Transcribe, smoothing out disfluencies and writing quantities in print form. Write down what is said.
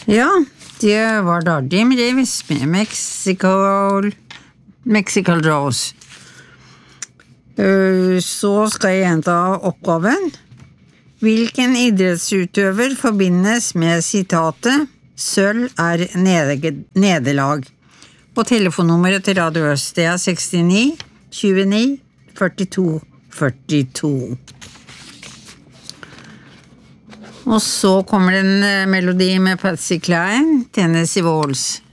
Ja, det var da Jim Reeves med Mexical Rose. Så skal jeg gjenta oppgaven. Hvilken idrettsutøver forbindes med sitatet «Sølv nederlag»? Og telefonnummeret til Radio Øst, det 69 29 42 42. Og så kommer det en melodi med Patsy Cline, Tennessee Waltz.